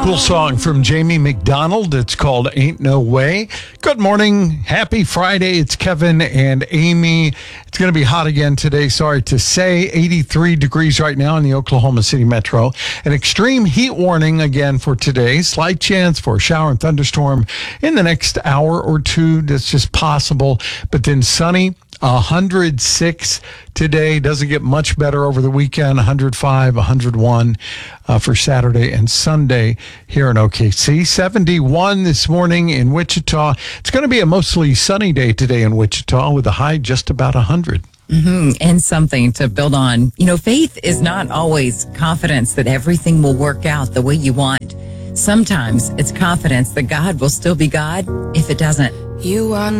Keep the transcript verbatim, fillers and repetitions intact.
Cool song from Jamie McDonald. It's called Ain't No Way. Good morning. Happy Friday. It's Kevin and Amy. It's going to be hot again today. Sorry to say. eighty-three degrees right now in the Oklahoma City metro. An extreme heat warning again for today. Slight chance for a shower and thunderstorm in the next hour or two. That's just possible. But then sunny. one hundred six today. Doesn't get much better over the weekend. one hundred five, one hundred one uh, for Saturday and Sunday here in O K C. seventy-one this morning in Wichita. It's going to be a mostly sunny day today in Wichita with a high just about one hundred. Mm-hmm. And something to build on. You know, faith is not always confidence that everything will work out the way you want. Sometimes it's confidence that God will still be God if it doesn't. You are